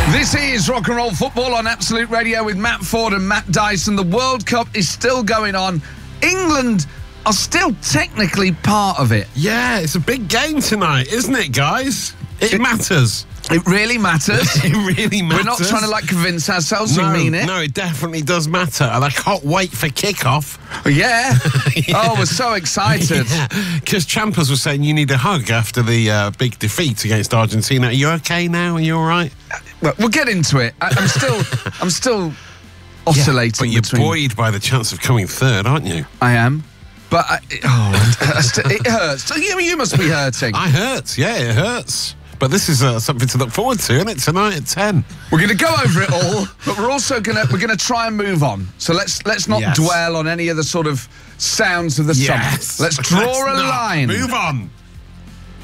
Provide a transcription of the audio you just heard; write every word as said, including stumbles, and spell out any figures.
This is Rock and Roll Football on Absolute Radio with Matt Ford and Matt Dyson. The World Cup is still going on. England are still technically part of it. Yeah, it's a big game tonight, isn't it, guys? It, it matters. It really matters. It really matters. We're not trying to, like, convince ourselves no, we mean it. No, it definitely does matter. And I can't wait for kickoff. Yeah. yeah. Oh, we're so excited. Because yeah. Champers was saying you need a hug after the uh, big defeat against Argentina. Are you okay now? Are you all right? Well, we'll get into it. I, I'm still, I'm still oscillating. Yeah, but you're between... buoyed by the chance of coming third, aren't you? I am. But I, oh, it hurts. You, you must be hurting. I hurt. Yeah, it hurts. But this is uh, something to look forward to, isn't it? Tonight at ten. We're going to go over it all, but we're also going to we're going to try and move on. So let's let's not yes. dwell on any of the sort of sounds of the yes. summer. Let's draw let's a not. line. Move on.